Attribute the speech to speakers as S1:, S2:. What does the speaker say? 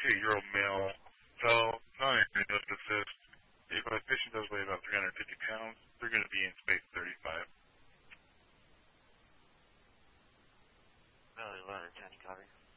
S1: 68-year-old male fell, non-invasive assist. If a patient does weigh about 350 pounds, they're going to be in space 35.
S2: Valley 11, 10, copy.